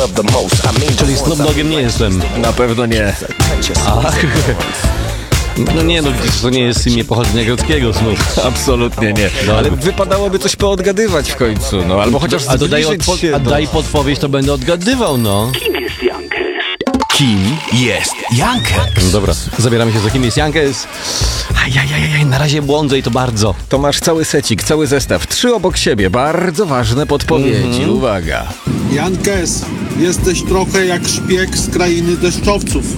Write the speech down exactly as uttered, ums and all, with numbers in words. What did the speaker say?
Czyli Snoop Doggiem nie jestem. Na pewno nie. Ach. No nie, no widzisz, to nie jest imię pochodzenia greckiego, Snoop. Absolutnie nie. Dobra. Ale wypadałoby coś poodgadywać w końcu, no albo chociaż A dodaj zbliżyć odpo- się a do... daj podpowiedź, to będę odgadywał, no. Kim jest Jankes? No dobra, zabieramy się za kim jest Jankes. Ajajajaj, na razie błądzę i to bardzo. To masz cały secik, cały zestaw, trzy obok siebie, bardzo ważne podpowiedzi, Mhm. uwaga. Jankes, jesteś trochę jak szpieg z krainy deszczowców.